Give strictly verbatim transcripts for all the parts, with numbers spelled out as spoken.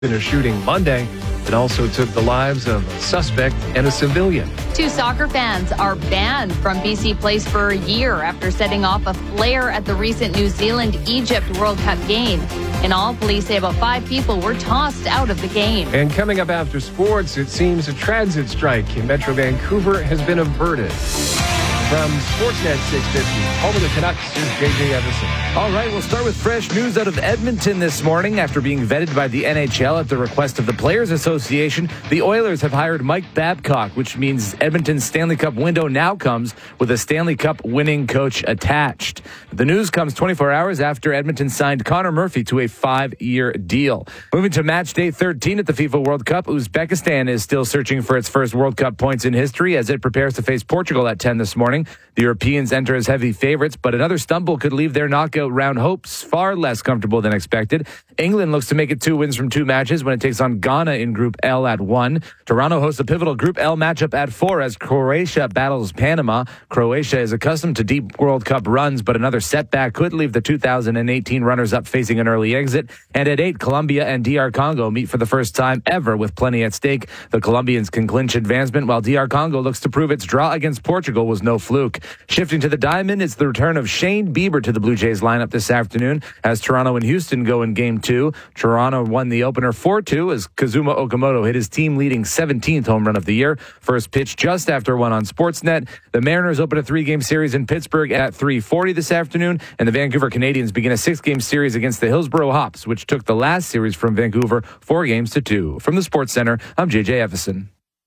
in a shooting Monday that also took the lives of a suspect and a civilian. Two soccer fans are banned from B C Place for a year after setting off a flare at the recent New Zealand-Egypt World Cup game. In all, police say about five people were tossed out of the game. And coming up after sports, it seems a transit strike in Metro Vancouver has been averted. From Sportsnet six fifty, home of the Canucks, is J J Everson. All right, we'll start with fresh news out of Edmonton this morning. After being vetted by the N H L at the request of the Players Association, the Oilers have hired Mike Babcock, which means Edmonton's Stanley Cup window now comes with a Stanley Cup winning coach attached. The news comes twenty-four hours after Edmonton signed Connor Murphy to a five-year deal. Moving to match day thirteen at the FIFA World Cup, Uzbekistan is still searching for its first World Cup points in history as it prepares to face Portugal at ten this morning. The Europeans enter as heavy favorites, but another stumble could leave their knockout round hopes far less comfortable than expected. England looks to make it two wins from two matches when it takes on Ghana in Group L at one. Toronto hosts a pivotal Group L matchup at four as Croatia battles Panama. Croatia is accustomed to deep World Cup runs, but another setback could leave the two thousand eighteen runners-up facing an early exit. And at eight, Colombia and D R Congo meet for the first time ever with plenty at stake. The Colombians can clinch advancement, while D R Congo looks to prove its draw against Portugal was no fluke. Shifting to the diamond, it's the return of Shane Bieber to the Blue Jays lineup this afternoon as Toronto and Houston go in game two. Toronto won the opener four two as Kazuma Okamoto hit his team-leading seventeenth home run of the year. First pitch just after one on Sportsnet. The Mariners open a three-game series in Pittsburgh at three forty this afternoon, and the Vancouver Canadians begin a six-game series against the Hillsborough Hops, which took the last series from Vancouver four games to two. From the Sports Center, I'm J J Everson.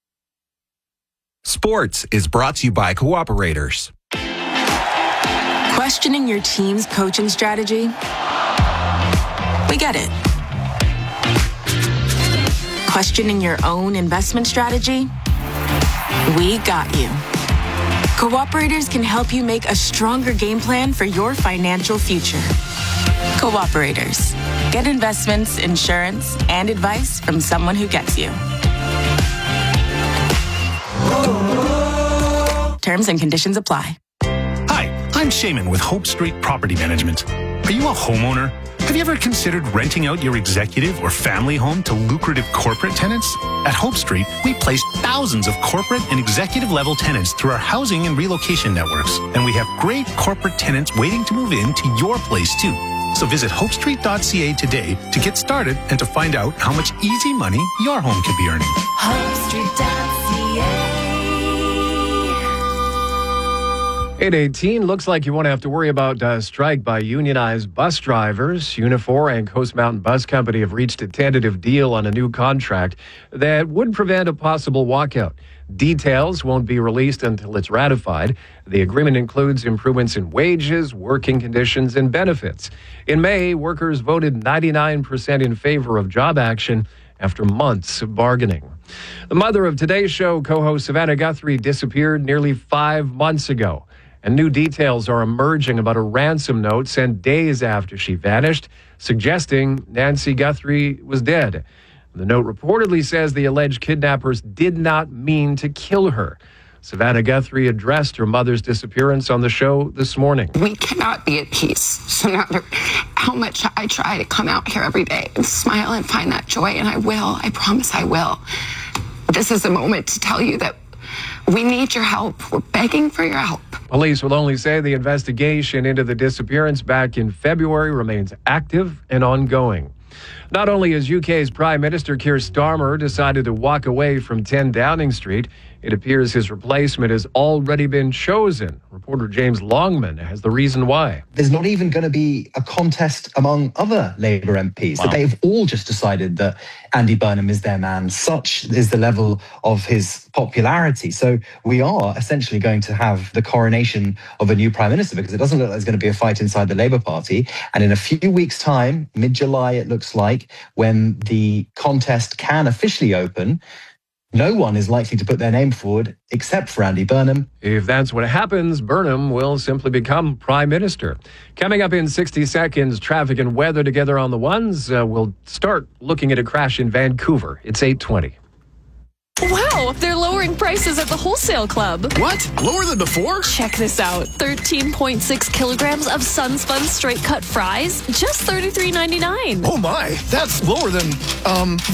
Sports is brought to you by Cooperators. Questioning your team's coaching strategy? We get it. Questioning your own investment strategy? We got you. Cooperators can help you make a stronger game plan for your financial future. Cooperators. Get investments, insurance, and advice from someone who gets you. Terms and conditions apply. Hi, I'm Shaman with Hope Street Property Management. Are you a homeowner? Have you ever considered renting out your executive or family home to lucrative corporate tenants? At Hope Street, we place thousands of corporate and executive level tenants through our housing and relocation networks. And we have great corporate tenants waiting to move into your place too. So visit hope street dot c a today to get started and to find out how much easy money your home could be earning. hope street dot c a eight eighteen, looks like you won't have to worry about a strike by unionized bus drivers. Unifor and Coast Mountain Bus Company have reached a tentative deal on a new contract that would prevent a possible walkout. Details won't be released until it's ratified. The agreement includes improvements in wages, working conditions, and benefits. In May, workers voted ninety-nine percent in favor of job action after months of bargaining. The mother of Today's Show co-host Savannah Guthrie disappeared nearly five months ago. And new details are emerging about a ransom note sent days after she vanished, suggesting Nancy Guthrie was dead. The note reportedly says the alleged kidnappers did not mean to kill her. Savannah Guthrie addressed her mother's disappearance on the show this morning. We cannot be at peace, no matter how much I try to come out here every day and smile and find that joy, and I will. I promise I will. This is a moment to tell you that we need your help. We're begging for your help. Police will only say the investigation into the disappearance back in February remains active and ongoing. Not only has U K's Prime Minister Keir Starmer decided to walk away from ten Downing Street, it appears his replacement has already been chosen. Reporter James Longman has the reason why. There's not even going to be a contest among other Labour M Ps. Wow. They've all just decided that Andy Burnham is their man. Such is the level of his popularity. So we are essentially going to have the coronation of a new Prime Minister, because it doesn't look like there's going to be a fight inside the Labour Party. And in a few weeks' time, mid-July it looks like, when the contest can officially open, no one is likely to put their name forward except for Andy Burnham. If that's what happens, Burnham will simply become Prime Minister. Coming up in sixty seconds, traffic and weather together on the ones. Uh, we'll start looking at a crash in Vancouver. It's eight twenty. Wow, they're lowering lowering prices at the Wholesale Club. What? Lower than before? Check this out. thirteen point six kilograms of Sunspun straight cut fries, just thirty-three ninety-nine. Oh my, that's lower than, um,